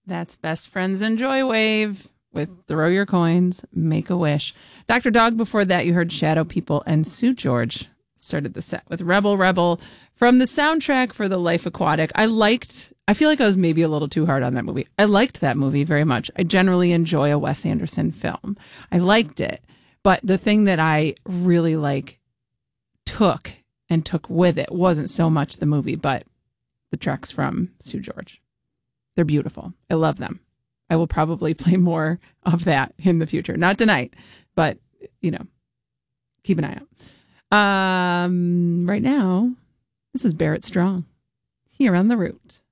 That's Best Friends Enjoy Wave with Throw Your Coins, Make a Wish. Dr. Dog, before that, you heard Shadow People, and Sue George started the set with Rebel Rebel from the soundtrack for The Life Aquatic. I feel like I was maybe a little too hard on that movie. I liked that movie very much. I generally enjoy a Wes Anderson film. I liked it. But the thing that I really took with it wasn't so much the movie, but the tracks from Sue George. They're beautiful. I love them. I will probably play more of that in the future. Not tonight, but, keep an eye out. Right now, this is Barrett Strong here on The Root.